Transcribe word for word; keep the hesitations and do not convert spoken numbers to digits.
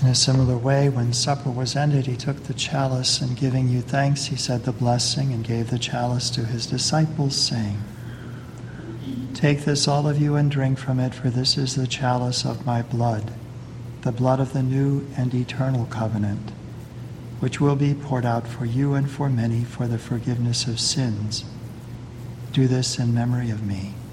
In a similar way, when supper was ended, he took the chalice, and giving you thanks, he said the blessing and gave the chalice to his disciples, saying, "Take this, all of you, and drink from it, for this is the chalice of my blood, the blood of the new and eternal covenant, which will be poured out for you and for many for the forgiveness of sins. Do this in memory of me."